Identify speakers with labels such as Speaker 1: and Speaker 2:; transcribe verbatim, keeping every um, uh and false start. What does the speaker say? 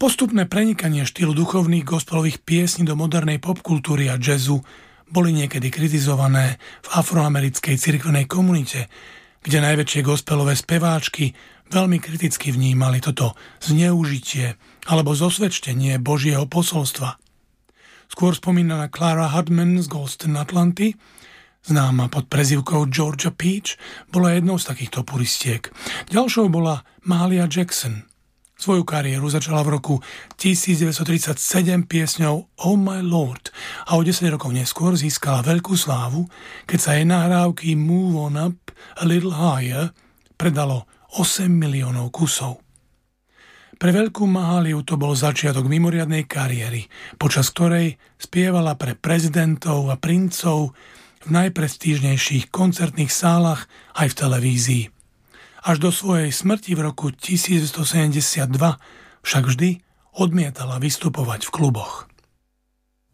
Speaker 1: Postupné prenikanie štýlu duchovných gospelových piesní do modernej popkultúry a jazzu boli niekedy kritizované v afroamerickej cirkevnej komunite, kde najväčšie gospelové speváčky veľmi kriticky vnímali toto zneužitie alebo zosvedčenie Božieho posolstva. Skôr spomínaná Clara Hudman z Golston Atlanty, známa pod prezývkou Georgia Peach, bola jednou z takýchto puristiek. Ďalšou bola Mahalia Jackson. Svoju kariéru začala v roku devätnásťtridsaťsedem piesňou Oh My Lord a o desať rokov neskôr získala veľkú slávu, keď sa jej nahrávky Move On Up a Little Higher predalo osem miliónov kusov. Pre veľkú Mahaliu to bol začiatok mimoriadnej kariéry, počas ktorej spievala pre prezidentov a princov v najprestížnejších koncertných sálach aj v televízii. Až do svojej smrti v roku devätnásťstosedemdesiatdva však vždy odmietala vystupovať v kluboch.